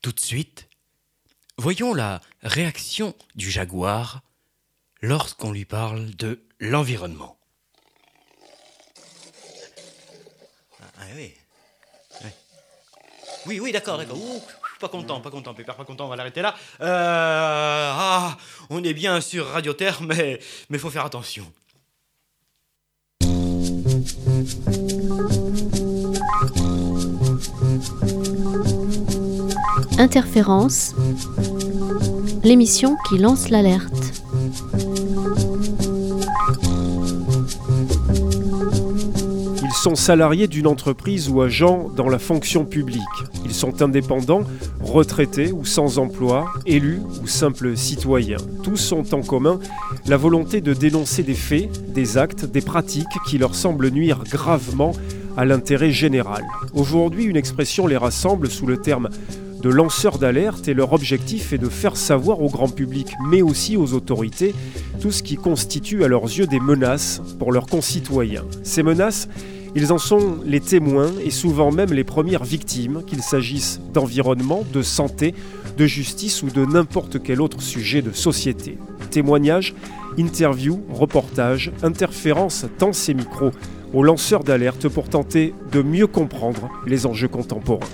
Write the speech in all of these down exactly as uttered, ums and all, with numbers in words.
Tout de suite, voyons la réaction du jaguar lorsqu'on lui parle de l'environnement. Ah oui. Oui, oui, oui d'accord, d'accord. Ouh, pas content, pas content, Pépère, pas content, on va l'arrêter là. Euh, ah, on est bien sur Radio Terre, mais il faut faire attention. Interférence, l'émission qui lance l'alerte. Ils sont salariés d'une entreprise ou agents dans la fonction publique. Ils sont indépendants, retraités ou sans emploi, élus ou simples citoyens. Tous ont en commun la volonté de dénoncer des faits, des actes, des pratiques qui leur semblent nuire gravement à l'intérêt général. Aujourd'hui, une expression les rassemble sous le terme de lanceurs d'alerte et leur objectif est de faire savoir au grand public, mais aussi aux autorités, tout ce qui constitue à leurs yeux des menaces pour leurs concitoyens. Ces menaces, ils en sont les témoins et souvent même les premières victimes, qu'il s'agisse d'environnement, de santé, de justice ou de n'importe quel autre sujet de société. Témoignages, interviews, reportages, interférences tend ces micros aux lanceurs d'alerte pour tenter de mieux comprendre les enjeux contemporains.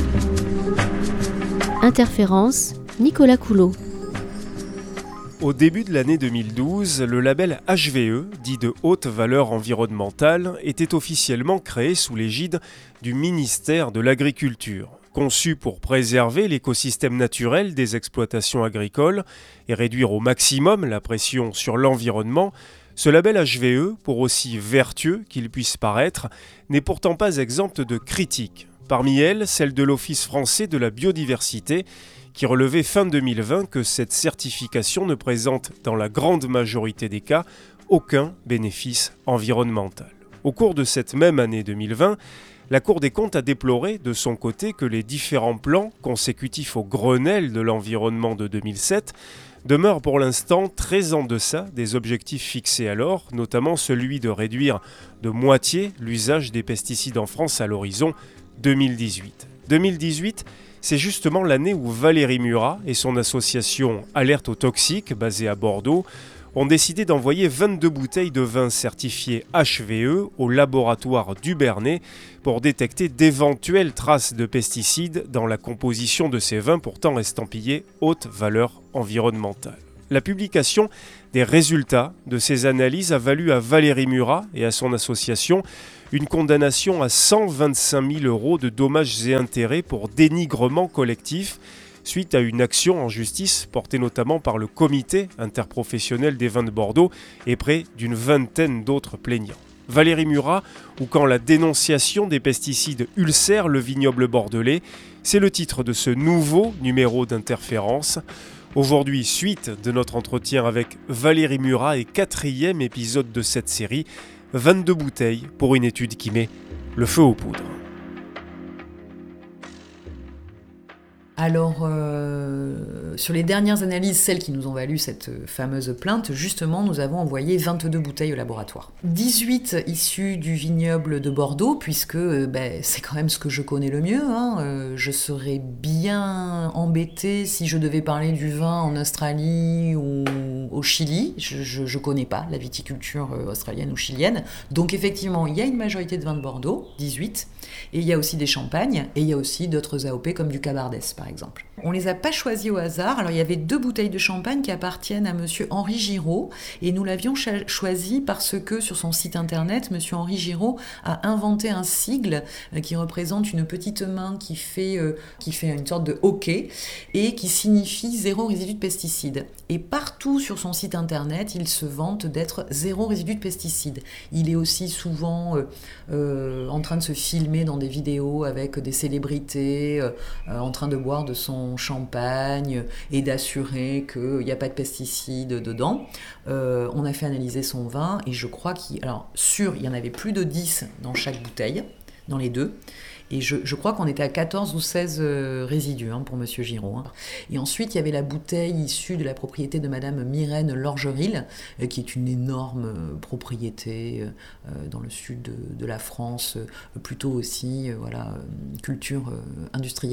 Interférence, Nicolas Coulot. Au début de l'année deux mille douze, le label H V E, dit de haute valeur environnementale, était officiellement créé sous l'égide du ministère de l'Agriculture. Conçu pour préserver l'écosystème naturel des exploitations agricoles et réduire au maximum la pression sur l'environnement, ce label H V E, pour aussi vertueux qu'il puisse paraître, n'est pourtant pas exempt de critiques. Parmi elles, celle de l'Office français de la biodiversité, qui relevait fin deux mille vingt que cette certification ne présente, dans la grande majorité des cas, aucun bénéfice environnemental. Au cours de cette même année deux mille vingt, la Cour des comptes a déploré de son côté que les différents plans consécutifs au Grenelle de l'environnement de deux mille sept demeurent pour l'instant très en deçà des objectifs fixés alors, notamment celui de réduire de moitié l'usage des pesticides en France à l'horizon deux mille dix-huit. deux mille dix-huit, c'est justement l'année où Valérie Murat et son association Alerte aux toxiques, basée à Bordeaux, ont décidé d'envoyer vingt-deux bouteilles de vin certifiées H V E au laboratoire du Bernay pour détecter d'éventuelles traces de pesticides dans la composition de ces vins pourtant estampillés haute valeur environnementale. La publication des résultats de ces analyses a valu à Valérie Murat et à son association une condamnation à cent vingt-cinq mille euros de dommages et intérêts pour dénigrement collectif, suite à une action en justice portée notamment par le comité interprofessionnel des vins de Bordeaux et près d'une vingtaine d'autres plaignants. Valérie Murat, ou quand la dénonciation des pesticides ulcère le vignoble bordelais, c'est le titre de ce nouveau numéro d'Interférence. Aujourd'hui, suite de notre entretien avec Valérie Murat et quatrième épisode de cette série, vingt-deux bouteilles pour une étude qui met le feu aux poudres. Alors, euh, sur les dernières analyses, celles qui nous ont valu cette fameuse plainte, justement, nous avons envoyé vingt-deux bouteilles au laboratoire. dix-huit issues du vignoble de Bordeaux, puisque euh, ben, c'est quand même ce que je connais le mieux. Hein. Euh, je serais bien embêtée si je devais parler du vin en Australie ou au Chili. Je ne connais pas la viticulture australienne ou chilienne. Donc, effectivement, il y a une majorité de vins de Bordeaux, dix-huit, et il y a aussi des champagnes, et il y a aussi d'autres A O P comme du Cabardès, par exemple. On ne les a pas choisis au hasard. Alors, il y avait deux bouteilles de champagne qui appartiennent à monsieur Henri Giraud, et nous l'avions cha- choisi parce que sur son site internet, monsieur Henri Giraud a inventé un sigle euh, qui représente une petite main qui fait, euh, qui fait une sorte de hockey et qui signifie zéro résidu de pesticides. Et partout sur son site internet, il se vante d'être zéro résidu de pesticides. Il est aussi souvent euh, euh, en train de se filmer dans des vidéos avec des célébrités euh, euh, en train de boire de son champagne et d'assurer qu'il n'y a pas de pesticides dedans. Euh, on a fait analyser son vin et je crois qu'il... Alors, sûr, il y en avait plus de dix dans chaque bouteille, dans les deux. Et je, je crois qu'on était à quatorze ou seize euh, résidus hein, pour monsieur Giraud. Hein. Et ensuite, il y avait la bouteille issue de la propriété de madame Myrène Lorgeril, euh, qui est une énorme euh, propriété euh, dans le sud de, de la France, euh, plutôt aussi euh, voilà, euh, culture euh, industrielle.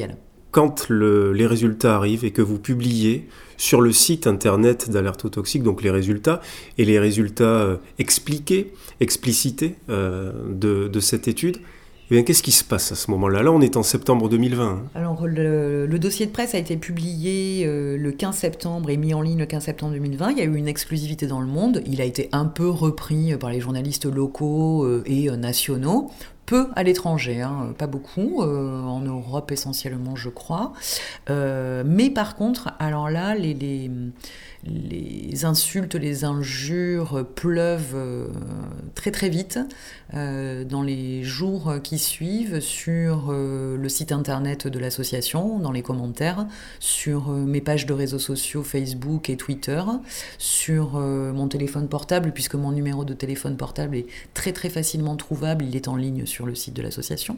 quand le, les résultats arrivent et que vous publiez sur le site internet d'Alerte aux Toxiques, donc les résultats, et les résultats euh, expliqués, explicités euh, de, de cette étude, eh bien, qu'est-ce qui se passe à ce moment-là ? Là, on est en septembre deux mille vingt. Hein. Alors, le, le dossier de presse a été publié euh, le quinze septembre et mis en ligne le quinze septembre deux mille vingt. Il y a eu une exclusivité dans Le Monde. Il a été un peu repris par les journalistes locaux euh, et euh, nationaux. Peu à l'étranger, hein, pas beaucoup, euh, en Europe essentiellement, je crois. Euh, mais par contre, alors là, les, les, les insultes, les injures pleuvent euh, très très vite euh, dans les jours qui suivent sur euh, le site internet de l'association, dans les commentaires, sur euh, mes pages de réseaux sociaux Facebook et Twitter, sur euh, mon téléphone portable, puisque mon numéro de téléphone portable est très très facilement trouvable, il est en ligne sur le site de l'association,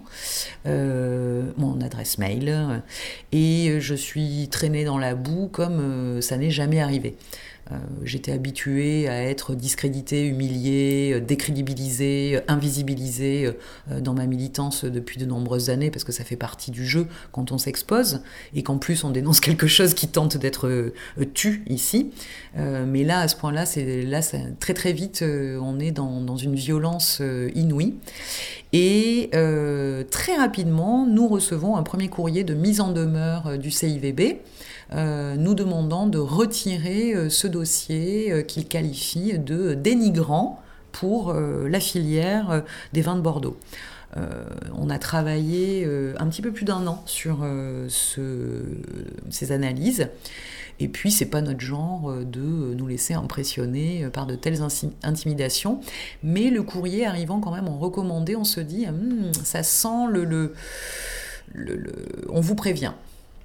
euh, mon adresse mail, et je suis traînée dans la boue comme euh, ça n'est jamais arrivé. Euh, j'étais habituée à être discréditée, humiliée, décrédibilisée, invisibilisée euh, dans ma militance depuis de nombreuses années, parce que ça fait partie du jeu quand on s'expose, et qu'en plus on dénonce quelque chose qui tente d'être euh, tu ici. Euh, mais là, à ce point-là, c'est, là ça, très très vite, euh, on est dans, dans une violence euh, inouïe. Et euh, très rapidement, nous recevons un premier courrier de mise en demeure euh, du C I V B, euh, nous demandant de retirer euh, ce dossier euh, qu'il qualifie de dénigrant pour euh, la filière euh, des vins de Bordeaux. Euh, on a travaillé euh, un petit peu plus d'un an sur euh, ce, ces analyses. Et puis, c'est pas notre genre de nous laisser impressionner par de telles intimidations. Mais le courrier arrivant quand même en recommandé, on se dit, hm, ça sent le, le, le, le... On vous prévient.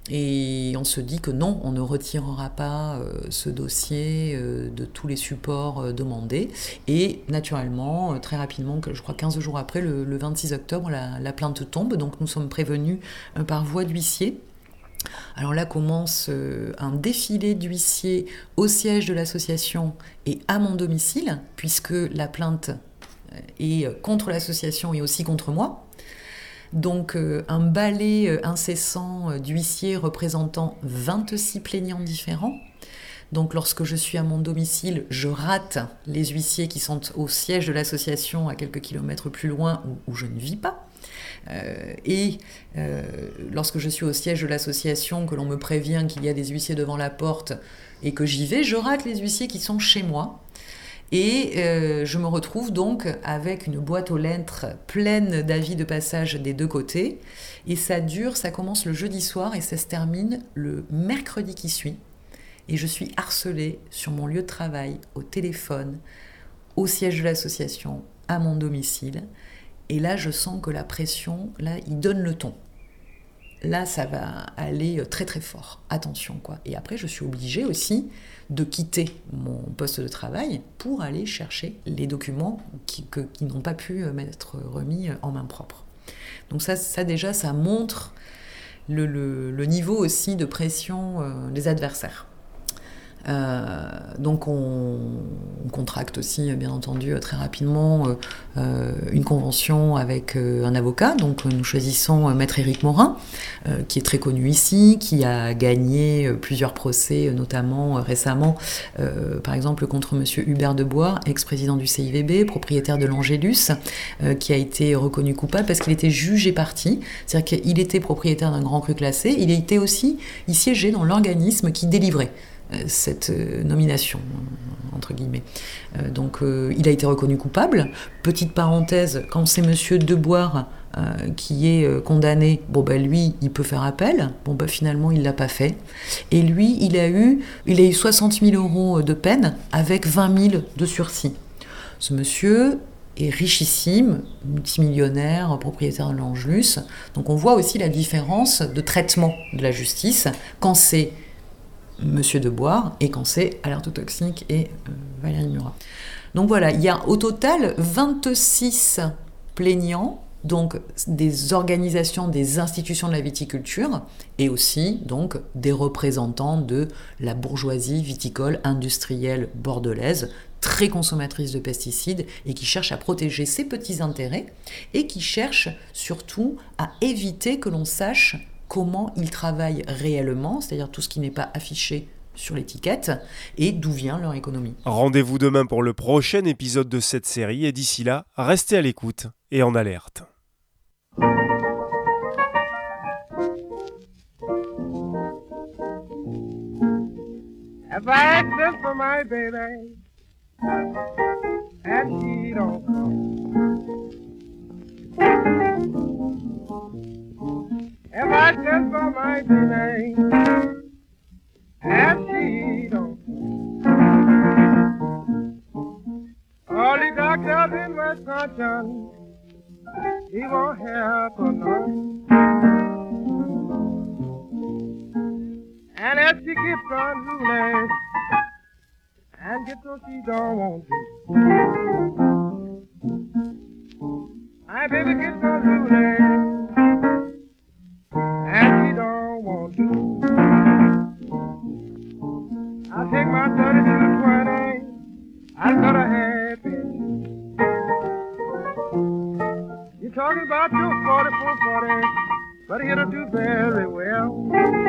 Et on se dit que non, on ne retirera pas euh, ce dossier euh, de tous les supports euh, demandés. Et naturellement, euh, très rapidement, que je crois quinze jours après, le, le vingt-six octobre, la, la plainte tombe. Donc nous sommes prévenus euh, par voie d'huissier. Alors là commence euh, un défilé d'huissiers au siège de l'association et à mon domicile, puisque la plainte est contre l'association et aussi contre moi. Donc euh, un balai incessant d'huissiers représentant vingt-six plaignants différents. Donc lorsque je suis à mon domicile, je rate les huissiers qui sont au siège de l'association à quelques kilomètres plus loin où, où je ne vis pas. Euh, et euh, lorsque je suis au siège de l'association, que l'on me prévient qu'il y a des huissiers devant la porte et que j'y vais, je rate les huissiers qui sont chez moi. Et euh, je me retrouve donc avec une boîte aux lettres pleine d'avis de passage des deux côtés. Et ça dure, ça commence le jeudi soir et ça se termine le mercredi qui suit. Et je suis harcelée sur mon lieu de travail, au téléphone, au siège de l'association, à mon domicile. Et là, je sens que la pression, là, il donne le ton. Là, ça va aller très très fort. Attention, quoi. Et après, je suis obligée aussi de quitter mon poste de travail pour aller chercher les documents qui, que, qui n'ont pas pu m'être remis en main propre. Donc ça, ça déjà, ça montre le, le, le niveau aussi de pression euh, des adversaires. Euh, donc on, on contracte aussi bien entendu très rapidement euh, une convention avec euh, un avocat. Donc nous choisissons euh, Maître Éric Morin, euh, qui est très connu ici, qui a gagné euh, plusieurs procès, euh, notamment euh, récemment, euh, par exemple contre Monsieur Hubert Debois, ex-président du C I V B, propriétaire de l'Angélus, euh, qui a été reconnu coupable parce qu'il était juge et partie. C'est-à-dire qu'il était propriétaire d'un grand cru classé, il était aussi, il siégeait dans l'organisme qui délivrait cette nomination, entre guillemets. Euh, donc euh, il a été reconnu coupable. Petite parenthèse, quand c'est Monsieur Debois euh, qui est euh, condamné, bon ben lui, il peut faire appel. Bon ben finalement, il l'a pas fait. Et lui, il a eu, il a eu soixante mille euros de peine avec vingt mille de sursis. Ce monsieur est richissime, multimillionnaire, propriétaire de l'Angelus. Donc on voit aussi la différence de traitement de la justice quand c'est Monsieur Debois, et quand c'est Alerte aux Toxiques et euh, Valérie Murat. Donc voilà, il y a au total vingt-six plaignants, donc des organisations, des institutions de la viticulture, et aussi donc des représentants de la bourgeoisie viticole industrielle bordelaise, très consommatrice de pesticides, et qui cherche à protéger ses petits intérêts, et qui cherche surtout à éviter que l'on sache comment ils travaillent réellement, c'est-à-dire tout ce qui n'est pas affiché sur l'étiquette, et d'où vient leur économie. Rendez-vous demain pour le prochain épisode de cette série, et d'ici là, restez à l'écoute et en alerte. If I had this for my baby, and she don't come. If I had this for my baby, and she don't come. All the doctors in Wisconsin, he won't help her none. And if she keeps on ruling, and gets what she don't want to, my baby gets on ruling, and she don't want to. I'll take my thirty-two twenty, I'll cut her happy. You're talking about your forty-four forty, but it'll do very well.